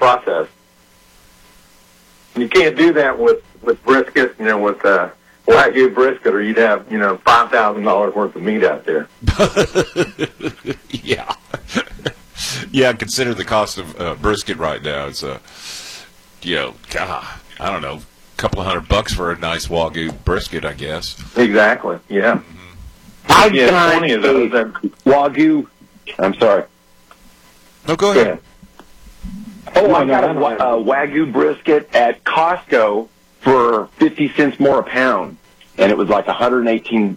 processed. You can't do that with brisket, with Wagyu brisket, or you'd have, $5,000 worth of meat out there. Yeah. Yeah, consider the cost of brisket right now. It's I don't know, a couple of $100 for a nice Wagyu brisket, I guess. Exactly. Yeah. Mm-hmm. I've got 20 of those. Wagyu. I'm sorry. No, go ahead. Oh, I got a Wagyu brisket at Costco for 50 cents more a pound, and it was like $118.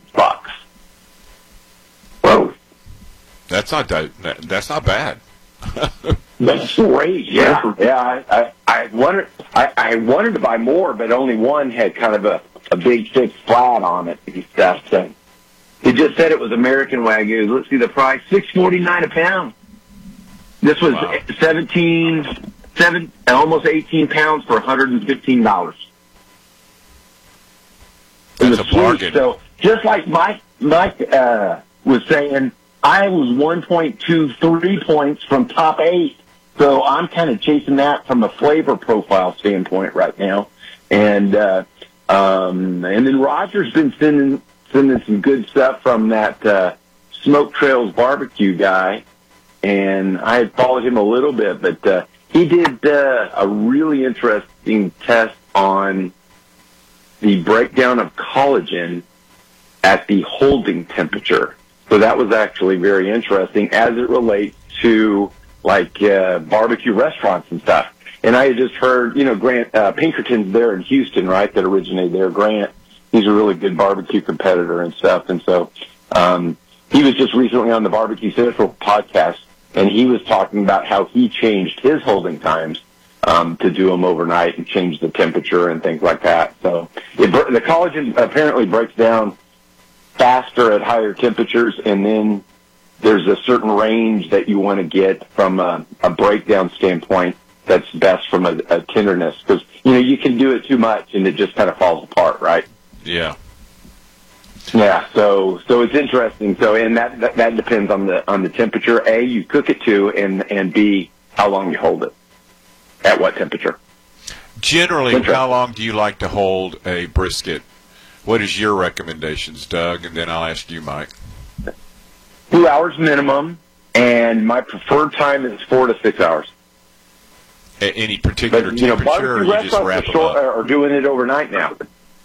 Whoa. That's not bad. That's great. Yeah. I wanted to buy more, but only one had kind of a big thick flat on it. He just said it was American Wagyu. Let's see the price: $6.49 a pound. This was 17, almost 18 pounds for $115. That's a bargain. So just like Mike was saying, I was 1.23 points from top 8. So I'm kind of chasing that from a flavor profile standpoint right now. And then Roger's been sending some good stuff from that Smoke Trails barbecue guy. And I had followed him a little bit, but he did a really interesting test on the breakdown of collagen at the holding temperature. So that was actually very interesting as it relates to barbecue restaurants and stuff. And I had just heard, Grant Pinkerton's there in Houston, right, that originated there. Grant, he's a really good barbecue competitor and stuff. And so he was just recently on the Barbecue Central podcast, and he was talking about how he changed his holding times to do them overnight and change the temperature and things like that. So the collagen apparently breaks down faster at higher temperatures, and then there's a certain range that you want to get from a breakdown standpoint that's best from a tenderness, because you can do it too much and it just kind of falls apart, right? Yeah. Yeah, so it's interesting. So, and that depends on the temperature. A, you cook it to, and B, how long you hold it, at what temperature. Generally, how long do you like to hold a brisket? What is your recommendations, Doug? And then I'll ask you, Mike. 2 hours minimum, and my preferred time is 4 to 6 hours. Any particular temperature, or you just wrap it up? Are doing it overnight now.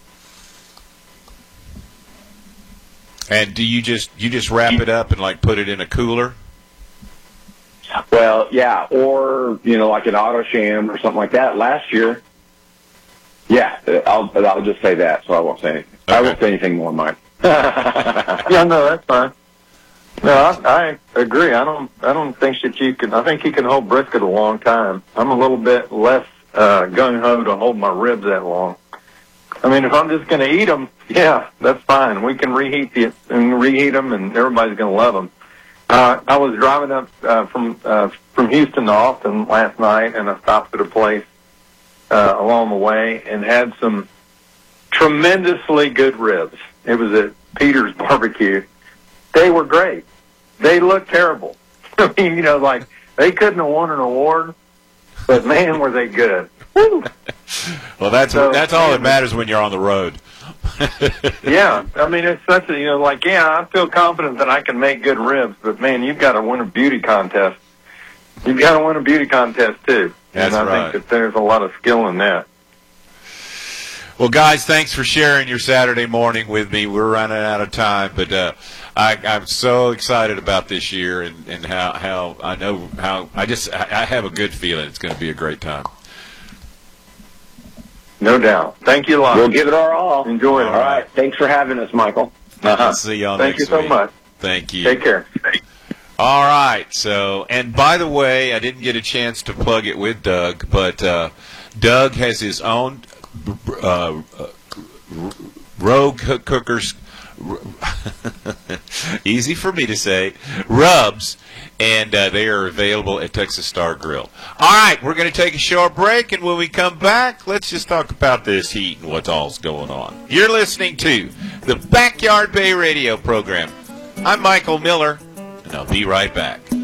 And do you just wrap it up and put it in a cooler? Well, yeah, or like an Auto-Sham or something like that. Last year, yeah, I'll just say that, so I won't say anything. Okay. I won't say anything more, Mike. Yeah, no, that's fine. No, I agree. I don't think that you can. I think you can hold brisket a long time. I'm a little bit less gung ho to hold my ribs that long. I mean, if I'm just going to eat them, yeah, that's fine. We can reheat them, and everybody's going to love them. I was driving up from Houston to Austin last night, and I stopped at a place along the way and had some tremendously good ribs. It was at Peter's Barbecue. They were great. They looked terrible. I mean, they couldn't have won an award, but man, were they good. Woo! Well, that's all that matters when you're on the road. Yeah, I mean, it's such a, I feel confident that I can make good ribs, but man, you've got to win a beauty contest. You've got to win a beauty contest too. That's and I think that there's a lot of skill in that. Well, guys, thanks for sharing your Saturday morning with me. We're running out of time, but I'm so excited about this year and how I know how I have a good feeling it's going to be a great time. No doubt. Thank you a lot. We'll give it our all. Enjoy it. All right. Thanks for having us, Michael. I'll see y'all next week. Thank you so much. Thank you. Take care. All right. So, and by the way, I didn't get a chance to plug it with Doug, but Doug has his own Rogue Cookers, easy for me to say, rubs, and they are available at Texas Star Grill. All right, we're going to take a short break, and when we come back, let's just talk about this heat and what's all's going on. You're listening to the Backyard Bay Radio program. I'm Michael Miller, and I'll be right back.